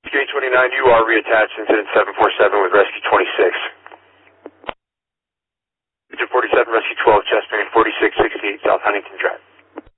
Rescue 829, you are reattached, incident 747 with Rescue 26. Agent 47, Rescue 12, chest bearing 4668 South Huntington Drive.